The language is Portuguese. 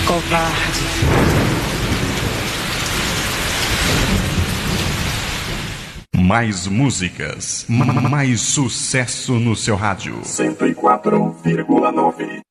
covarde. Mais músicas, mais sucesso no seu rádio. 104,9